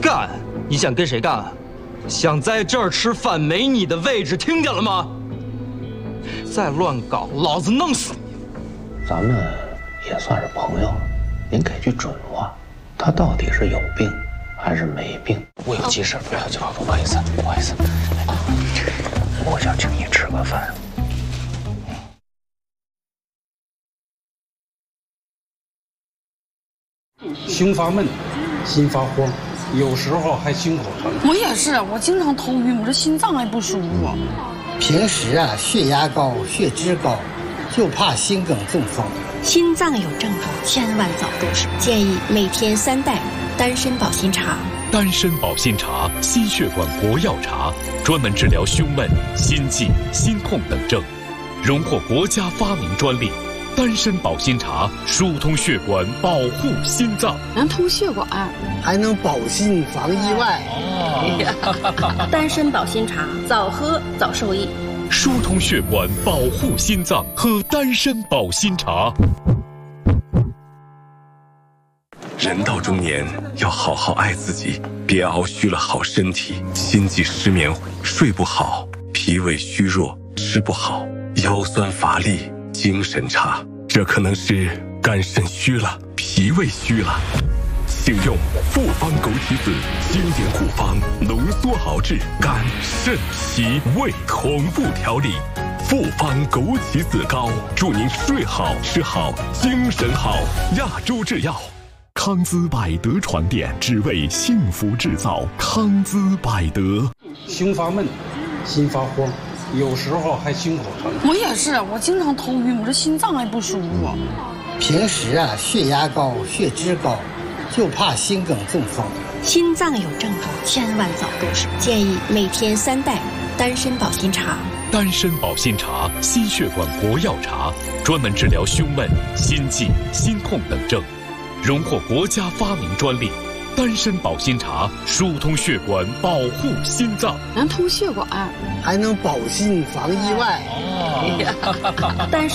干？你想跟谁干？想在这儿吃饭没你的位置，听见了吗？再乱搞，老子弄死你！ 咱们也算是朋友了，您给句准话，他到底是有病还是没病？我有急事，不好意思，我想请你吃个饭。 胸发闷，心发慌，有时候还心口疼。 我也是，我经常头晕，我这心脏还不舒服。 平时血压高、血脂高，就怕心梗中风。 心脏有症状，千万早重视。建议每天3袋丹参保心茶。 丹参保心茶，心血管国药茶，专门治疗胸闷、心悸、心痛等症，荣获国家发明专利。丹参保心茶疏通血管，保护心脏， 能通血管， 还能保心防意外。 丹参保心茶，早喝早受益。 疏通血管，保护心脏，喝丹参保心茶。 人到中年，要好好爱自己，别熬虚了好身体，心悸失眠，睡不好，脾胃虚弱，吃不好，腰酸乏力，精神差，这可能是肝肾虚了，脾胃虚了。请用复方枸杞子经典古方浓缩熬制肝肾脾胃同步调理，复方枸杞子膏，祝您睡好吃好精神好。亚洲制药。 康姿百德床垫，只为幸福制造。康姿百德。 胸发闷，心发慌，有时候还心口疼。 我也是，我经常头晕，我这心脏还不舒服。 平时血压高、血脂高，就怕心梗中风。 心脏有症状，千万早重视。建议每天3袋丹参保心茶。 丹参保心茶，心血管国药茶，专门治疗胸闷、心悸、心痛等症，荣获国家发明专利。丹参保心茶疏通血管，保护心脏， 能通血管， 还能保心防意外。 丹参